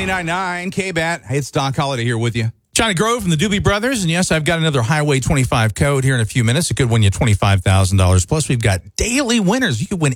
99.9 KBAT. Hey, it's Doc Holliday here with you. Johnny Grove from the Doobie Brothers. And yes, I've got another Highway 25 code here in a few minutes. It could win you $25,000. Plus, we've got daily winners. You could win